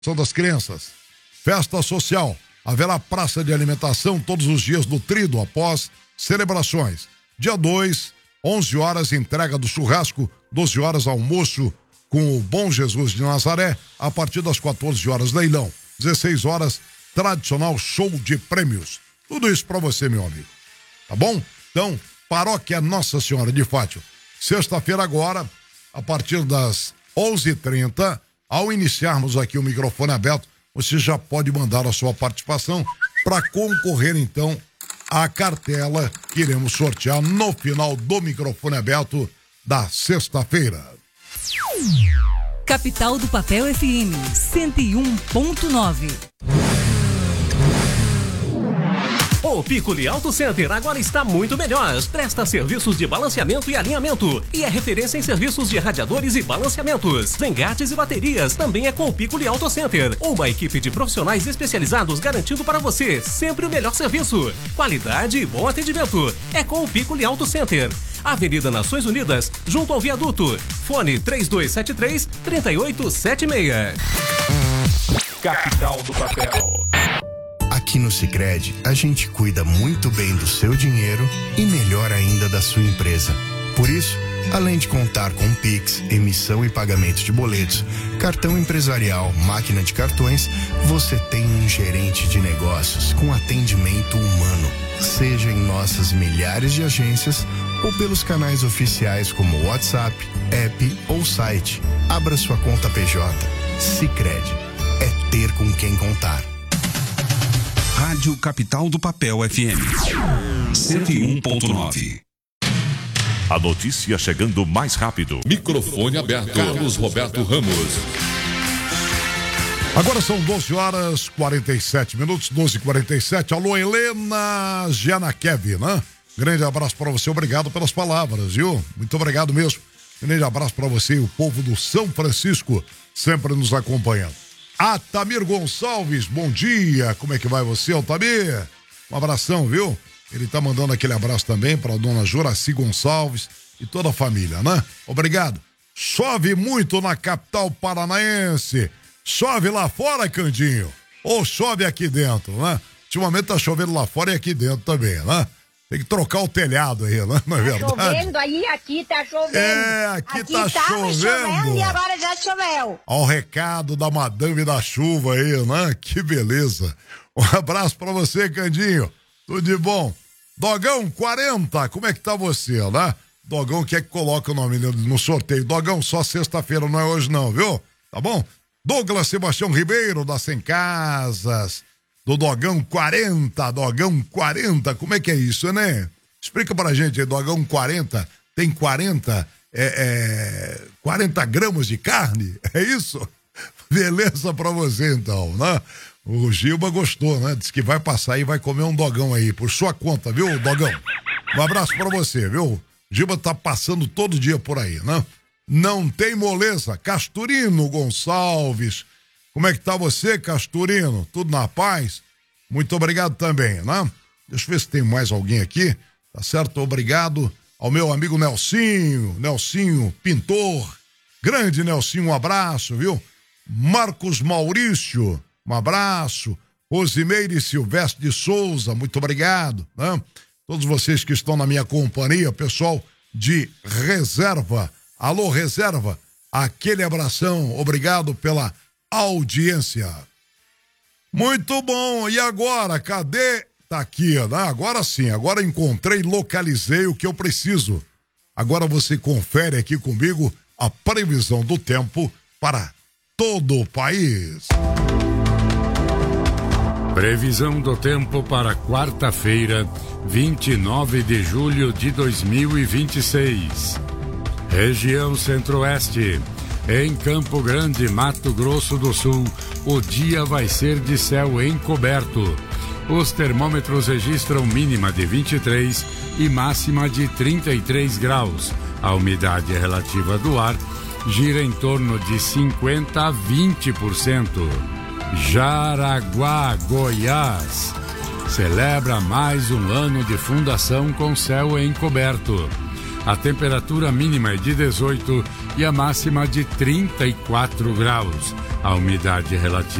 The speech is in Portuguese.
São das Crianças. Festa social. Haverá praça de alimentação todos os dias do Trido após celebrações. Dia 2, 11 horas, entrega do churrasco, 12 horas, almoço com o Bom Jesus de Nazaré, a partir das 14 horas, leilão. 16 horas, tradicional show de prêmios. Tudo isso pra você, meu amigo. Tá bom? Então, Paróquia Nossa Senhora de Fátima. Sexta-feira agora, a partir das 11h30, ao iniciarmos aqui o microfone aberto, você já pode mandar a sua participação para concorrer, então, à cartela que iremos sortear no final do microfone aberto da sexta-feira. Capital do Papel FM 101.9. O Piccoli Auto Center agora está muito melhor. Presta serviços de balanceamento e alinhamento e é referência em serviços de radiadores e balanceamentos. Engates e baterias também é com o Piccoli Auto Center. Uma equipe de profissionais especializados garantindo para você sempre o melhor serviço. Qualidade e bom atendimento. É com o Piccoli Auto Center. Avenida Nações Unidas, junto ao viaduto. Fone 3273-3876. Capital do Papel. Aqui no Sicredi, a gente cuida muito bem do seu dinheiro e melhor ainda da sua empresa. Por isso, além de contar com Pix, emissão e pagamento de boletos, cartão empresarial, máquina de cartões, você tem um gerente de negócios com atendimento humano, seja em nossas milhares de agências ou pelos canais oficiais como WhatsApp, app ou site. Abra sua conta PJ. Sicredi. É ter com quem contar. Rádio Capital do Papel FM 101.9. A notícia chegando mais rápido. Microfone aberto. Carlos Roberto Ramos. Agora são 12h47, 12h47. Alô, Helena Gianakev, né? Grande abraço para você, obrigado pelas palavras, viu? Muito obrigado mesmo. Grande abraço para você e o povo do São Francisco, sempre nos acompanhando. Atamir Gonçalves, bom dia. Como é que vai você, Atamir? Um abração, viu? Ele tá mandando aquele abraço também para a dona Juraci Gonçalves e toda a família, né? Obrigado. Chove muito na capital paranaense. Chove lá fora, Candinho? Ou chove aqui dentro, né? Ultimamente tá chovendo lá fora e aqui dentro também, né? Tem que trocar o telhado aí, né? Não é verdade? Tá chovendo aí, aqui tá chovendo. É, aqui tá chovendo. E agora já choveu. Ó o recado da Madame da Chuva aí, né? Que beleza. Um abraço pra você, Candinho. Tudo de bom. Dogão 40, como é que tá você, né? Dogão quer que coloque o nome no sorteio. Dogão, só sexta-feira, não é hoje não, viu? Tá bom? Douglas Sebastião Ribeiro, da Sem Casas. Do Dogão 40, como é que é isso, né? Explica pra gente aí, Dogão 40, tem 40 gramas de carne, é isso? Beleza pra você então, né? O Gilba gostou, né? Diz que vai passar e vai comer um dogão aí, por sua conta, viu, Dogão? Um abraço pra você, viu? Gilba tá passando todo dia por aí, né? Não tem moleza, Casturino Gonçalves. Como é que tá você, Casturino? Tudo na paz? Muito obrigado também, né? Deixa eu ver se tem mais alguém aqui, tá certo? Obrigado ao meu amigo Nelsinho, pintor. Grande Nelsinho, um abraço, viu? Marcos Maurício, um abraço. Rosimeire Silvestre de Souza, muito obrigado, né? Todos vocês que estão na minha companhia, pessoal de Reserva. Alô, Reserva, aquele abração, obrigado pela audiência. Muito bom, e agora, cadê? Tá aqui, né? Agora sim, agora encontrei, localizei o que eu preciso. Agora você confere aqui comigo a previsão do tempo para todo o país. Previsão do tempo para quarta-feira, 29 de julho de 2026. Região Centro-Oeste. Em Campo Grande, Mato Grosso do Sul, o dia vai ser de céu encoberto. Os termômetros registram mínima de 23 e máxima de 33 graus. A umidade relativa do ar gira em torno de 50% a 20%. Jaraguá, Goiás, celebra mais um ano de fundação com céu encoberto. A temperatura mínima é de 18 e a máxima de 34 graus. A umidade relativa